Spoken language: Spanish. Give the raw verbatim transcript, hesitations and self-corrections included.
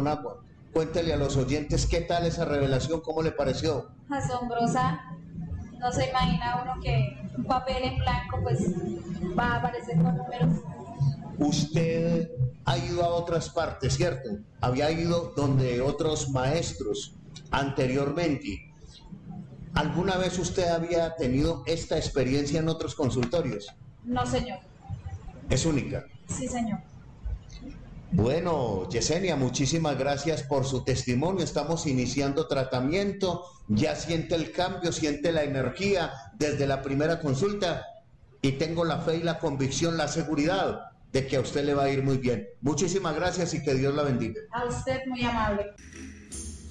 con agua. Cuéntele a los oyentes qué tal esa revelación, cómo le pareció. Asombrosa. No se imagina uno que un papel en blanco pues va a aparecer con números. Usted ha ido a otras partes, ¿cierto? Había ido donde otros maestros anteriormente. ¿Alguna vez usted había tenido esta experiencia en otros consultorios? No, señor. ¿Es única? Sí, señor. Bueno, Yesenia, muchísimas gracias por su testimonio. Estamos iniciando tratamiento. Ya siente el cambio, siente la energía desde la primera consulta y tengo la fe y la convicción, la seguridad de que a usted le va a ir muy bien. Muchísimas gracias y que Dios la bendiga. A usted, muy amable.